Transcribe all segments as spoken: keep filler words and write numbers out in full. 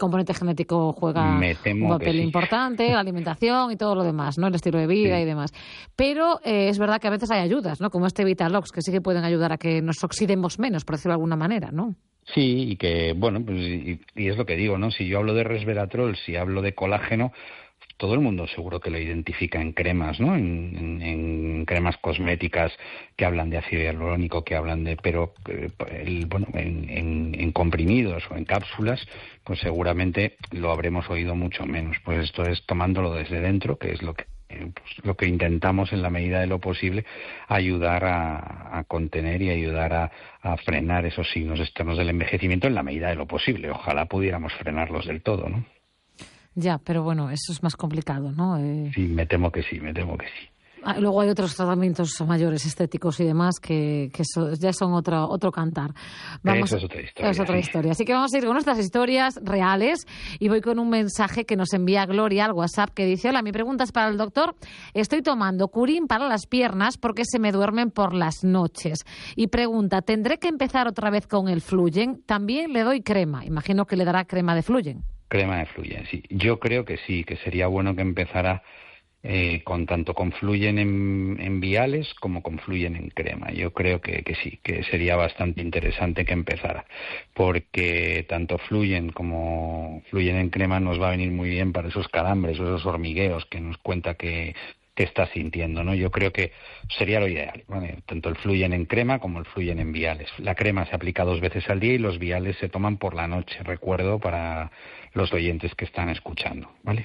componente genético juega un papel sí. importante, la alimentación y todo lo demás, ¿no? El estilo de vida sí. y demás. Pero eh, es verdad que a veces hay ayudas, ¿no? Como este Vitalox, que sí que pueden ayudar a que nos oxidemos menos, por decirlo de alguna manera, ¿no? Sí, y que, bueno, pues, y, y es lo que digo, ¿no? Si yo hablo de resveratrol, si hablo de colágeno, todo el mundo seguro que lo identifica en cremas, ¿no? En, en, en cremas cosméticas que hablan de ácido hialurónico, que hablan de, pero eh, el, bueno, en, en, en comprimidos o en cápsulas, pues seguramente lo habremos oído mucho menos. Pues esto es tomándolo desde dentro, que es lo que eh, pues, lo que intentamos en la medida de lo posible ayudar a, a contener y ayudar a, a frenar esos signos externos del envejecimiento en la medida de lo posible. Ojalá pudiéramos frenarlos del todo, ¿no? Ya, pero bueno, eso es más complicado, ¿no? Eh... Sí, me temo que sí, me temo que sí. Ah, luego hay otros tratamientos mayores, estéticos y demás, que, que so, ya son otro, otro cantar. Vamos, Eso es otra historia. Es otra sí. historia. Así que vamos a ir con nuestras historias reales y voy con un mensaje que nos envía Gloria al WhatsApp que dice: hola, mi pregunta es para el doctor. Estoy tomando Curín para las piernas porque se me duermen por las noches. Y pregunta, ¿tendré que empezar otra vez con el Fluyen? También le doy crema. Imagino que le dará crema de Fluyen. Crema de Fluyen, sí. Yo creo que sí, que sería bueno que empezara eh, con tanto con Fluyen en, en viales como con Fluyen en crema. Yo creo que, que sí, que sería bastante interesante que empezara, porque tanto Fluyen como Fluyen en crema nos va a venir muy bien para esos calambres o esos hormigueos que nos cuenta que que está sintiendo, ¿no? Yo creo que sería lo ideal, ¿vale? Tanto el Fluyen en crema como el Fluyen en viales. La crema se aplica dos veces al día y los viales se toman por la noche, recuerdo, para los oyentes que están escuchando, ¿vale?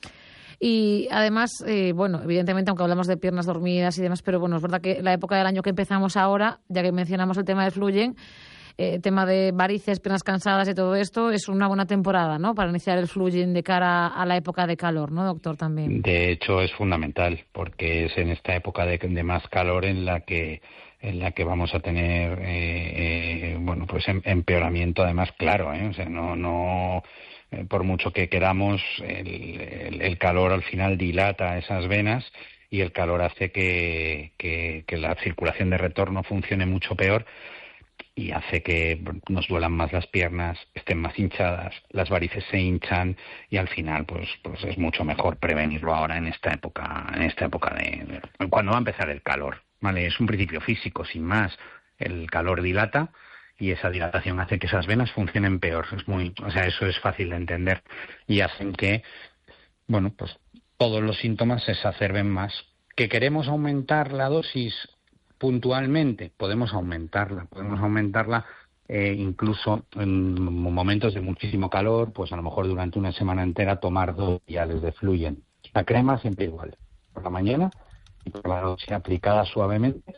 Y además, eh, bueno, evidentemente, aunque hablamos de piernas dormidas y demás, pero bueno, es verdad que la época del año que empezamos ahora, ya que mencionamos el tema del Fluyen, eh, tema de varices, piernas cansadas y todo esto, es una buena temporada, ¿no?, para iniciar el Fluyen de cara a la época de calor, ¿no, doctor? También. De hecho, es fundamental, porque es en esta época de, de más calor en la que en la que vamos a tener, eh, eh, bueno, pues em, empeoramiento, además, claro, ¿eh? O sea, no, no, eh, por mucho que queramos, el, el, el calor al final dilata esas venas y el calor hace que, que, que la circulación de retorno funcione mucho peor y hace que nos duelan más las piernas, estén más hinchadas, las varices se hinchan y al final pues pues es mucho mejor prevenirlo ahora en esta época, en esta época de, de cuando va a empezar el calor, ¿vale? Es un principio físico, sin más. El calor dilata y esa dilatación hace que esas venas funcionen peor. Es muy, o sea, eso es fácil de entender y hacen que, bueno, pues todos los síntomas se exacerben más. ¿Que queremos aumentar la dosis puntualmente? Podemos aumentarla, podemos aumentarla eh, incluso en momentos de muchísimo calor, pues a lo mejor durante una semana entera tomar dos viales de Fluyen. La crema siempre igual, por la mañana y por la noche, aplicada suavemente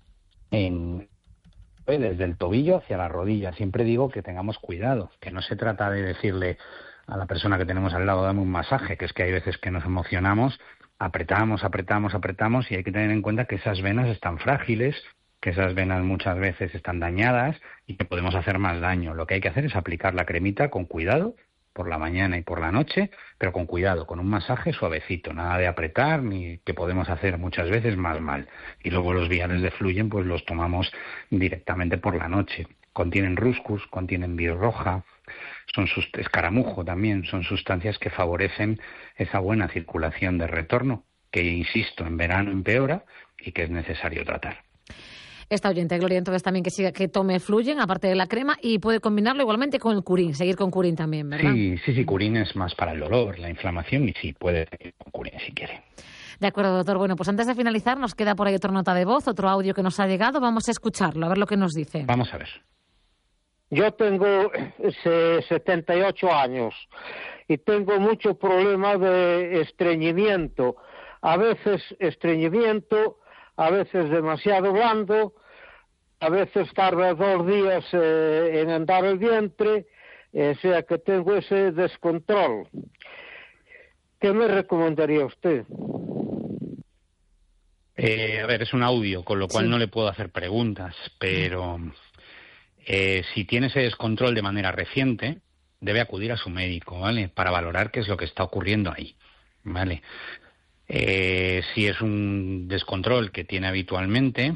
en, desde el tobillo hacia la rodilla. Siempre digo que tengamos cuidado, que no se trata de decirle a la persona que tenemos al lado, dame un masaje, que es que hay veces que nos emocionamos, apretamos, apretamos, apretamos y hay que tener en cuenta que esas venas están frágiles, que esas venas muchas veces están dañadas y que podemos hacer más daño. Lo que hay que hacer es aplicar la cremita con cuidado por la mañana y por la noche, pero con cuidado, con un masaje suavecito, nada de apretar, ni que podemos hacer muchas veces más mal. Y luego los viales de Fluyen pues los tomamos directamente por la noche. Contienen ruscus, contienen birroja, son sus, escaramujo también, son sustancias que favorecen esa buena circulación de retorno, que, insisto, en verano empeora y que es necesario tratar. Esta oyente, Gloria, entonces también que siga, que tome Fluyen, aparte de la crema, y puede combinarlo igualmente con el Curín, seguir con Curín también, ¿verdad? Sí, sí, sí, Curín es más para el dolor, la inflamación, y sí, puede seguir con Curín si quiere. De acuerdo, doctor. Bueno, pues antes de finalizar, nos queda por ahí otra nota de voz, otro audio que nos ha llegado. Vamos a escucharlo, a ver lo que nos dice. Vamos a ver. Yo tengo setenta y ocho años y tengo mucho problema de estreñimiento. A veces estreñimiento, a veces demasiado blando, a veces tarda dos días eh, en andar el vientre, eh, o sea que tengo ese descontrol. ¿Qué me recomendaría usted? Eh, a ver, es un audio, con lo cual sí. no le puedo hacer preguntas, pero eh, si tiene ese descontrol de manera reciente, debe acudir a su médico, ¿vale?, para valorar qué es lo que está ocurriendo ahí, ¿vale? Eh, si es un descontrol que tiene habitualmente,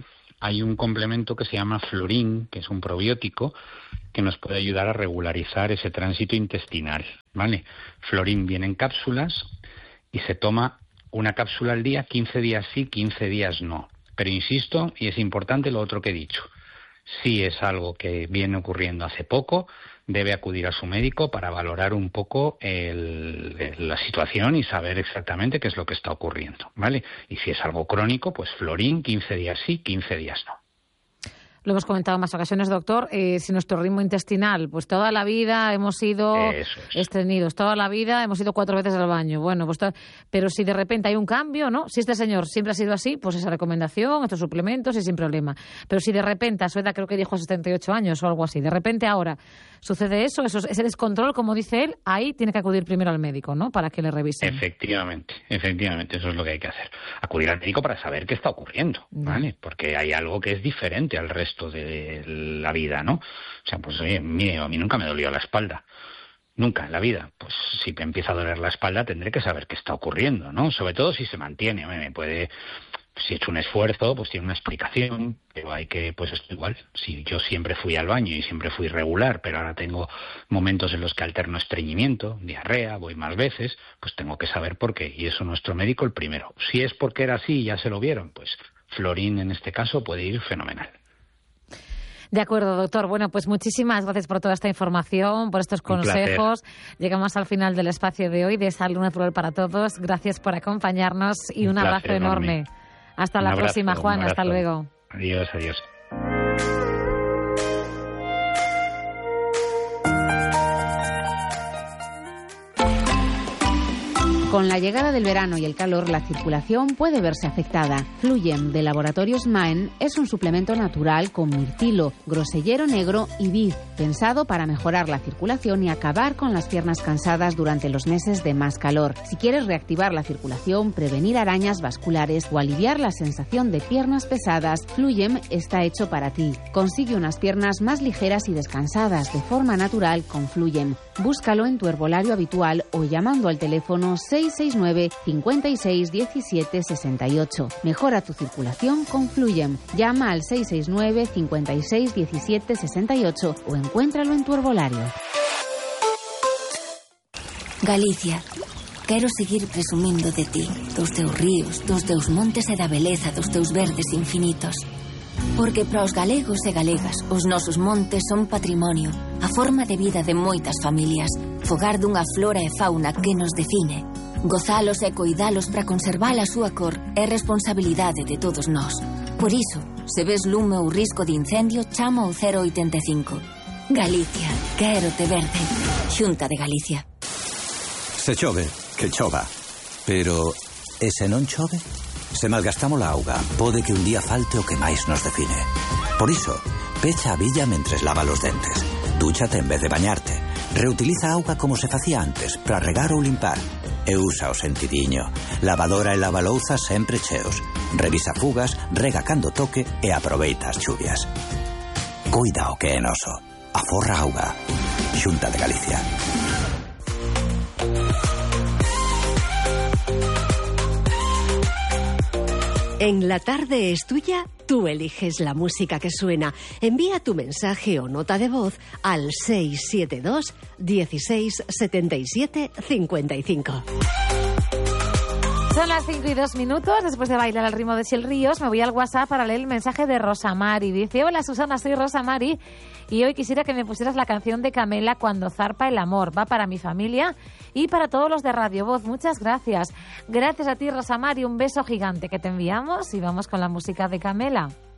hay un complemento que se llama Florin, que es un probiótico que nos puede ayudar a regularizar ese tránsito intestinal, ¿vale? Florin viene en cápsulas y se toma una cápsula al día, quince días sí, quince días no. Pero insisto, y es importante lo otro que he dicho, si es algo que viene ocurriendo hace poco, debe acudir a su médico para valorar un poco el, el, la situación y saber exactamente qué es lo que está ocurriendo, ¿vale? Y si es algo crónico, pues Florin, quince días sí, quince días no. Lo hemos comentado en más ocasiones, doctor, eh, si nuestro ritmo intestinal, pues toda la vida hemos sido es. estreñidos, toda la vida hemos ido cuatro veces al baño, bueno, pues to- pero si de repente hay un cambio, ¿no? Si este señor siempre ha sido así, pues esa recomendación, estos suplementos y sin problema. Pero si de repente, a su edad creo que dijo setenta y ocho años o algo así, de repente ahora sucede eso, eso ese descontrol, como dice él, ahí tiene que acudir primero al médico, ¿no? Para que le revisen. Efectivamente, efectivamente, eso es lo que hay que hacer. Acudir al médico para saber qué está ocurriendo, ¿vale? Porque hay algo que es diferente al resto de la vida, ¿no? O sea, pues oye, mire, a mí nunca me dolió la espalda. Nunca en la vida. Pues si me empieza a doler la espalda tendré que saber qué está ocurriendo, ¿no? Sobre todo si se mantiene. Me puede, si he hecho un esfuerzo, pues tiene una explicación, pero hay que, pues esto igual. Si yo siempre fui al baño y siempre fui regular, pero ahora tengo momentos en los que alterno estreñimiento, diarrea, voy más veces, pues tengo que saber por qué. Y eso nuestro médico el primero. Si es porque era así y ya se lo vieron, pues Florin en este caso puede ir fenomenal. De acuerdo, doctor. Bueno, pues muchísimas gracias por toda esta información, por estos consejos. Llegamos al final del espacio de hoy de Salud Natural para Todos. Gracias por acompañarnos y un, un abrazo enorme. enorme. Hasta un la abrazo, próxima, Juan. Hasta luego. Adiós, adiós. Con la llegada del verano y el calor, la circulación puede verse afectada. Fluyem, de Laboratorios Maen, es un suplemento natural con mirtilo, grosellero negro y vid, pensado para mejorar la circulación y acabar con las piernas cansadas durante los meses de más calor. Si quieres reactivar la circulación, prevenir arañas vasculares o aliviar la sensación de piernas pesadas, Fluyem está hecho para ti. Consigue unas piernas más ligeras y descansadas de forma natural con Fluyem. Búscalo en tu herbolario habitual o llamando al teléfono seis seis nueve, cinco seis, diecisiete, sesenta y ocho. Mejora tu circulación con Fluyem. Llama al seis seis nueve, cinco seis, diecisiete, sesenta y ocho o encuéntralo en tu herbolario. Galicia, quero seguir presumindo de ti, dos teus ríos, dos teus montes e da beleza dos teus verdes infinitos. Porque para os galegos e galegas, os nosos montes son patrimonio, a forma de vida de moitas familias, fogar dunha flora e fauna que nos define. Gozalos e coidalos para conservar a súa cor é responsabilidade de todos nós. Por iso, se ves lume ou risco de incendio, chama ao cero oitenta e cinco. Galicia, quero te verde. Xunta de Galicia. Se chove, que chova. Pero, e se non chove? Se malgastamos a auga, pode que un día falte o que máis nos define. Por iso, pecha a billa mentres lava los dentes. Dúchate en vez de bañarte. Reutiliza a auga como se facía antes, para regar ou limpar. E usa o sentidiño. Lavadora e lavalouzas sempre cheos. Revisa fugas, rega cando toque e aproveita as chuvias. Cuida o que é noso. Aforra auga. Xunta de Galicia. En La Tarde es Tuya, tú eliges la música que suena. Envía tu mensaje o nota de voz al seis siete dos, dieciséis, setenta y siete, cincuenta y cinco. Son las cinco y dos minutos. Después de bailar al ritmo de Sil Ríos, me voy al WhatsApp para leer el mensaje de Rosa Mari. Dice: hola Susana, soy Rosa Mari y hoy quisiera que me pusieras la canción de Camela, Cuando zarpa el amor. Va para mi familia y para todos los de Radio Voz. Muchas gracias. Gracias a ti, Rosa Mari. Un beso gigante que te enviamos y vamos con la música de Camela.